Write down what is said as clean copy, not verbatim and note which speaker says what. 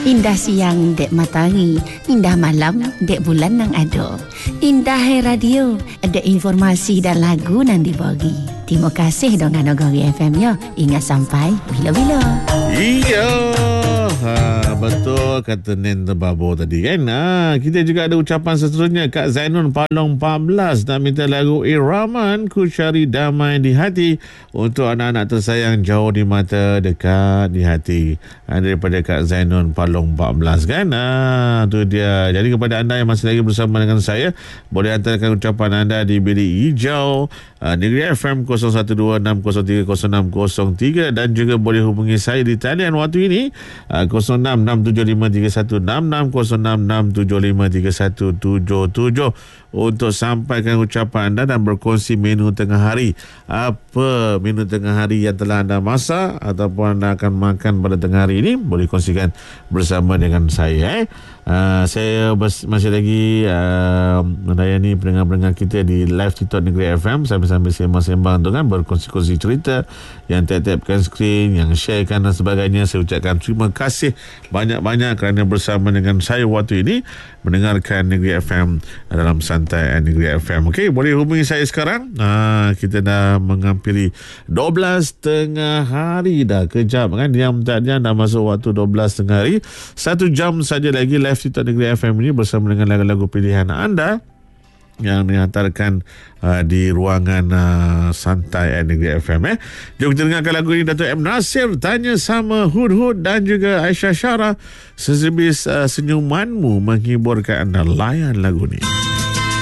Speaker 1: Indah siang dek matahari, indah malam dek bulan nang ado. Indah hai radio, ada informasi dan lagu nang dibagi. Terima kasih dong Nogori FM ya. Ingat sampai bila-bila.
Speaker 2: Iya. Betul kata Nen Terbabo tadi kan. Kita juga ada ucapan seterusnya. Kak Zainun Palong 14 nak minta lagu Iraman Ku Cari Damai di Hati untuk anak-anak tersayang jauh di mata, dekat di hati. Daripada Kak Zainun Palong 14 kan. Tu dia. Jadi kepada anda yang masih lagi bersama dengan saya, boleh hantarkan ucapan anda di bilik hijau Negeri FM 0126030603 dan juga boleh hubungi saya di talian waktu ini 0667531666 untuk sampaikan ucapan anda dan berkongsi menu tengah hari. Apa menu tengah hari yang telah anda masak ataupun anda akan makan pada tengah hari ini, boleh kongsikan bersama dengan saya. Saya masih lagi melayani pendengar-pendengar kita di live TikTok Negeri FM sambil-sambil sembang-sembang tu kan, berkongsi-kongsi cerita yang tap-tapkan skrin, yang sharekan dan sebagainya. Saya ucapkan terima kasih banyak-banyak kerana bersama dengan saya waktu ini mendengarkan Negeri FM dalam Santai Negeri FM. Okey, boleh hubungi saya sekarang. Kita dah menghampiri 12 tengah hari dah. Kejap kan, diam tak diam dah masuk waktu 12 tengah hari. 1 jam saja lagi live TikTok Negeri FM ini bersama dengan lagu-lagu pilihan anda yang dihantarkan di ruangan Santai Negeri FM. Jom kita dengarkan lagu ini. Datuk M. Nasir Tanya Sama Hud dan juga Aisyah Syara. Sesebis senyumanmu menghiburkan anda. Layan lagu ini.